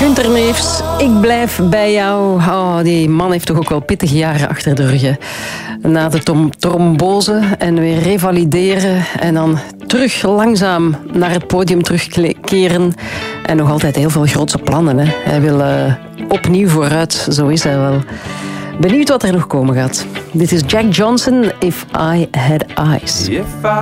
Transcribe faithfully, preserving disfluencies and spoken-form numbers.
Günter Neefs, ik blijf bij jou. Oh, die man heeft toch ook wel pittige jaren achter de rug. Hè? Na de tom- trombose en weer revalideren en dan terug langzaam naar het podium terugkeren. En nog altijd heel veel grootse plannen. Hè? Hij wil uh, opnieuw vooruit, zo is hij wel. Benieuwd wat er nog komen gaat. Dit is Jack Johnson, If I Had Eyes. If I